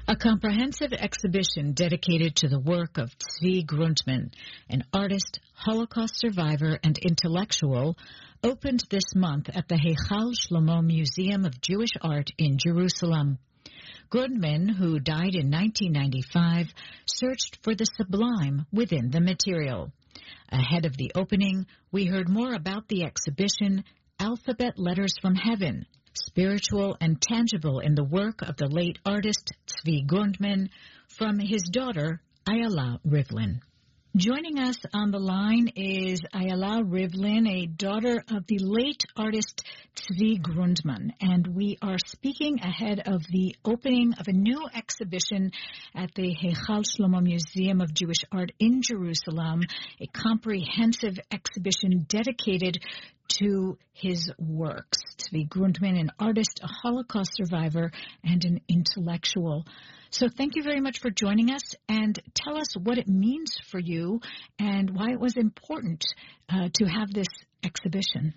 A comprehensive exhibition dedicated to the work of Tzvi Grundman, an artist, Holocaust survivor, and intellectual, opened this month at the Heichal Shlomo Museum of Jewish Art in Jerusalem. Grundman, who died in 1995, searched for the sublime within the material. Ahead of the opening, we heard more about the exhibition, Alphabet Letters from Heaven, spiritual and tangible in the work of the late artist Tzvi Grundman, from his daughter, Ayala Rivlin. Joining us on the line is Ayala Rivlin, a daughter of the late artist Tzvi Grundman, and we are speaking ahead of the opening of a new exhibition at the Heichal Shlomo Museum of Jewish Art in Jerusalem, a comprehensive exhibition dedicated to his works. Tzvi Grundman, an artist, a Holocaust survivor, and an intellectual. So thank you very much for joining us, and tell us what it means for you and why it was important to have this exhibition.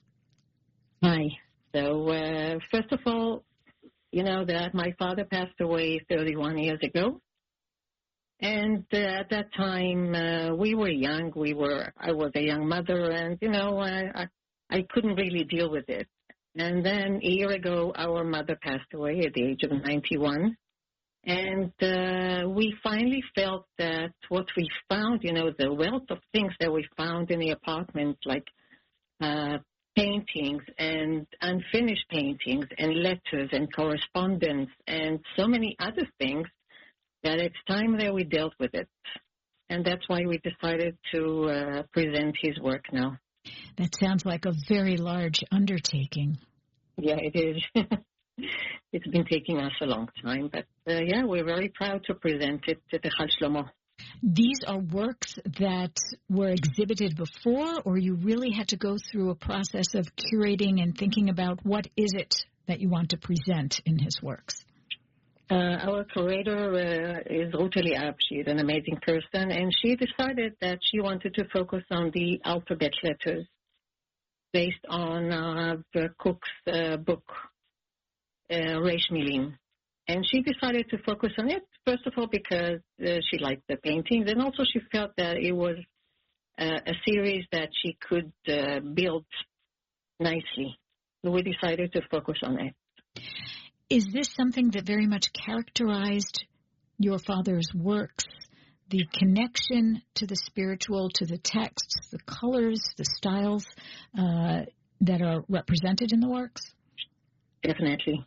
Hi. So first of all, you know that my father passed away 31 years ago. And at that time, we were young. I was a young mother, and, I couldn't really deal with it. And then a year ago, our mother passed away at the age of 91. And we finally felt that what we found, the wealth of things that we found in the apartment, like paintings and unfinished paintings and letters and correspondence and so many other things, that it's time that we dealt with it. And that's why we decided to present his work now. That sounds like a very large undertaking. Yeah, it is. It's been taking us a long time, but we're very proud to present it to the Heichal Shlomo. These are works that were exhibited before, or you really had to go through a process of curating and thinking about what is it that you want to present in his works? Our curator is Ruth Eliab. She's an amazing person, and she decided that she wanted to focus on the alphabet letters based on Cook's book, Reish Milim. And she decided to focus on it, first of all, because she liked the paintings, and also she felt that it was a series that she could build nicely. So we decided to focus on it. Is this something that very much characterized your father's works, the connection to the spiritual, to the texts, the colors, the styles that are represented in the works? Definitely.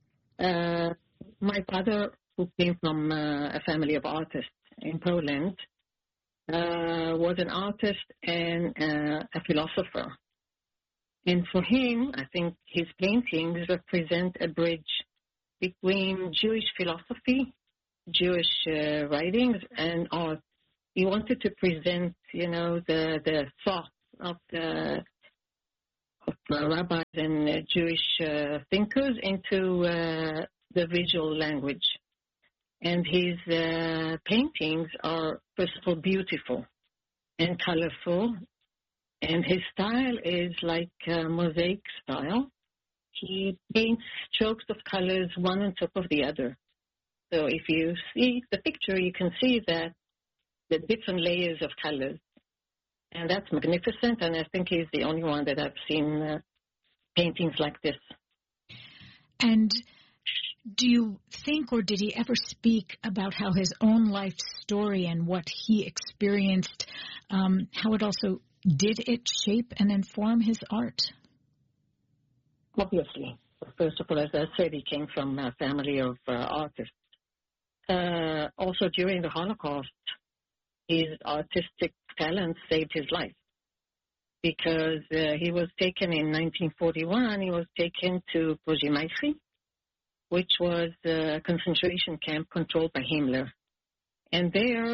My father, who came from a family of artists in Poland, was an artist and a philosopher. And for him, I think his paintings represent a bridge between Jewish philosophy, Jewish writings, and art. He wanted to present, the thoughts of the rabbis and Jewish thinkers into the visual language. And his paintings are, first of all, beautiful and colorful. And his style is like a mosaic style. He paints strokes of colors one on top of the other. So if you see the picture, you can see that the different layers of colors. And that's magnificent, and I think he's the only one that I've seen paintings like this. And do you think, or did he ever speak about how his own life story and what he experienced, how it also did it shape and inform his art? Obviously. First of all, as I said, he came from a family of artists. Also, during the Holocaust, his artistic talent saved his life because he was taken in 1941. He was taken to Pozhi-Maichi, which was a concentration camp controlled by Himmler. And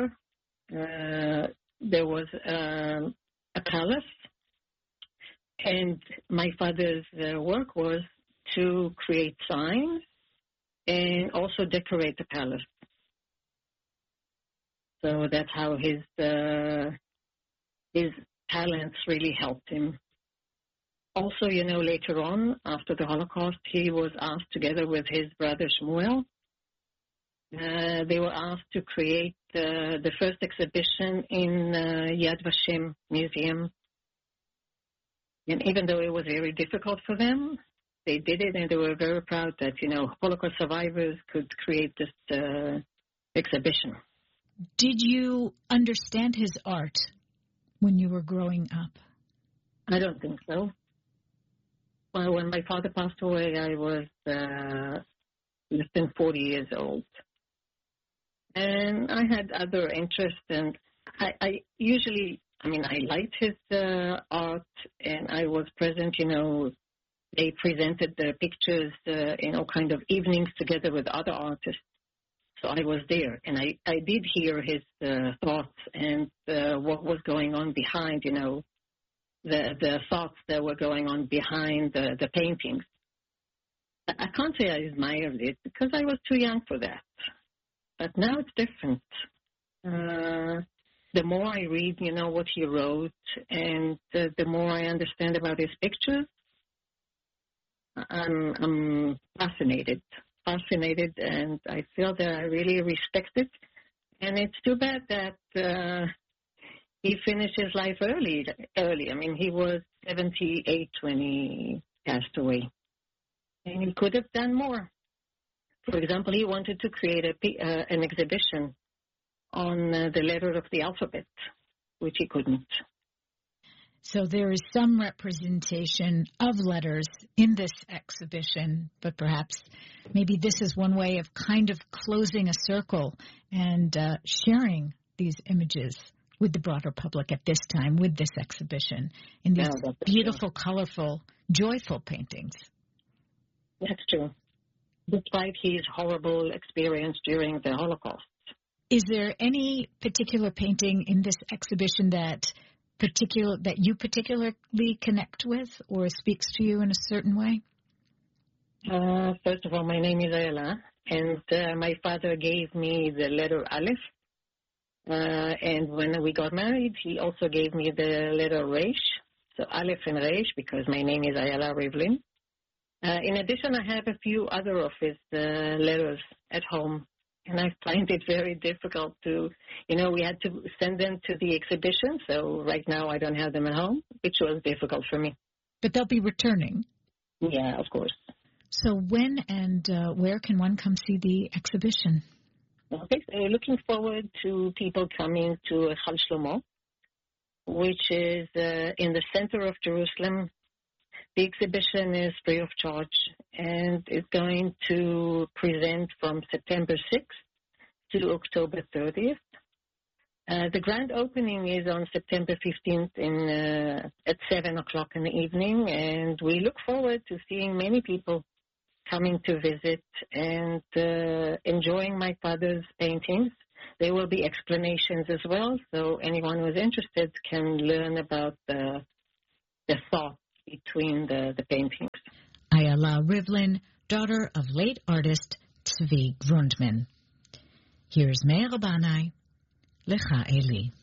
there was a palace, and my father's work was to create signs and also decorate the palace. So that's how his talents really helped him. Also, later on, after the Holocaust, he was asked together with his brother Shmuel they were asked to create the first exhibition in Yad Vashem Museum. And even though it was very difficult for them, they did it, and they were very proud that, Holocaust survivors could create this exhibition. Did you understand his art when you were growing up? I don't think so. Well, when my father passed away, I was less than 40 years old. And I had other interests, and I usually, I liked his art, and I was present, they presented the pictures in all kind of evenings together with other artists. So I was there, and I did hear his thoughts and what was going on behind, the thoughts that were going on behind the paintings. I can't say I admired it because I was too young for that. But now it's different. The more I read, what he wrote, and the more I understand about his pictures, I'm fascinated, and I feel that I really respect it. And it's too bad that he finished his life early. He was 78 when he passed away, and he could have done more. For example, he wanted to create an exhibition on the letter of the alphabet, which he couldn't. So there is some representation of letters in this exhibition, but perhaps maybe this is one way of kind of closing a circle and sharing these images with the broader public at this time, with this exhibition, in these beautiful, colorful, joyful paintings. That's true. Despite his horrible experience during the Holocaust. Is there any particular painting in this exhibition that you particularly connect with or speaks to you in a certain way? First of all, my name is Ayala, and my father gave me the letter Aleph. And when we got married, he also gave me the letter Reish, so Aleph and Reish, because my name is Ayala Rivlin. In addition, I have a few other of his letters at home, and I find it very difficult to, we had to send them to the exhibition, so right now I don't have them at home, which was difficult for me. But they'll be returning. Yeah, of course. So when and where can one come see the exhibition? Okay, so we're looking forward to people coming to Chal Shlomo, which is in the center of Jerusalem. The exhibition is free of charge, and it's going to present from September 6th to October 30th. The grand opening is on September 15th at 7 o'clock in the evening, and we look forward to seeing many people coming to visit and enjoying my father's paintings. There will be explanations as well, so anyone who's interested can learn about the thought between the paintings. Ayala Rivlin, daughter of late artist Tzvi Grundman. Here's Meir Banai, Lecha Eli.